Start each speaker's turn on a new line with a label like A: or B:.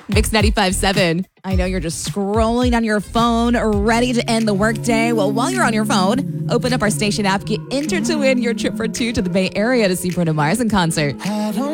A: Mix 95.7. I know you're just scrolling on your phone, ready to end the workday. Well, while you're on your phone, open up our station app, get entered to win your trip for two to the Bay Area to see Bruno Mars in concert.